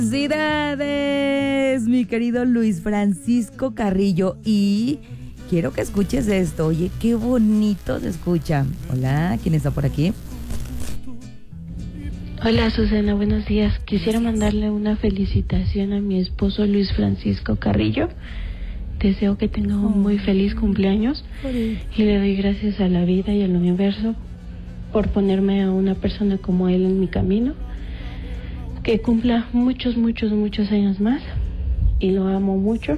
Felicidades, mi querido Luis Francisco Carrillo. Y quiero que escuches esto. Oye, qué bonito se escucha. Hola, ¿quién está por aquí? Hola Susana, buenos días. Quisiera mandarle una felicitación a mi esposo Luis Francisco Carrillo. Deseo que tenga un muy feliz cumpleaños y le doy gracias a la vida y al universo por ponerme a una persona como él en mi camino. Que cumpla muchos años más y lo amo mucho.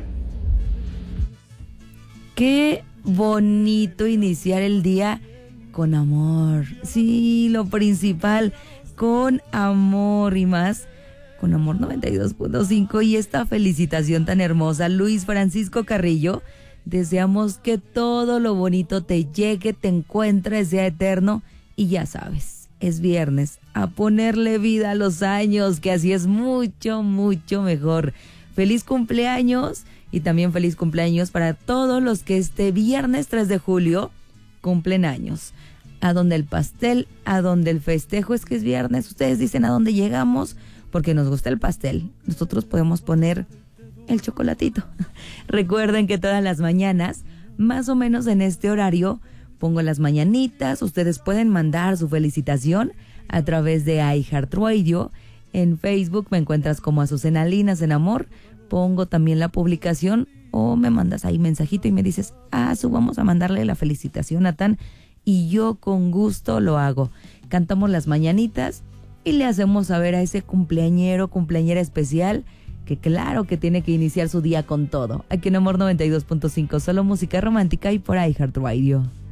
Qué bonito iniciar el día con amor. Sí, lo principal, con amor y más. Con Amor 92.5 y esta felicitación tan hermosa, Luis Francisco Carrillo. Deseamos que todo lo bonito te llegue, te encuentre, sea eterno y ya sabes, es viernes, a ponerle vida a los años, que así es mucho mejor. Feliz cumpleaños y también feliz cumpleaños para todos los que este viernes 3 de julio cumplen años. A donde el pastel, a donde el festejo, es que es viernes, ustedes dicen a dónde llegamos, porque nos gusta el pastel. Nosotros podemos poner el chocolatito. Recuerden que todas las mañanas, más o menos en este horario, pongo las mañanitas. Ustedes pueden mandar su felicitación a través de iHeartRadio. En Facebook me encuentras como Azucena Linas en Amor. Pongo también la publicación o me mandas ahí mensajito y me dices, vamos a mandarle la felicitación a Tan, y yo con gusto lo hago. Cantamos las mañanitas y le hacemos saber a ese cumpleañera especial que claro que tiene que iniciar su día con todo. Aquí en Amor 92.5, solo música romántica y por iHeartRadio.